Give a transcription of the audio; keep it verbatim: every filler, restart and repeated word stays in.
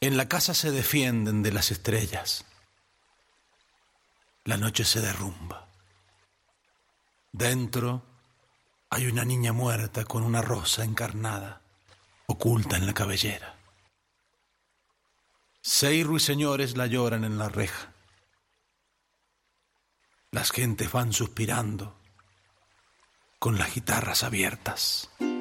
En la casa se defienden de las estrellas. La noche se derrumba. Dentro hay una niña muerta con una rosa encarnada, oculta en la cabellera. Seis ruiseñores la lloran en la reja. Las gentes van suspirando con las guitarras abiertas.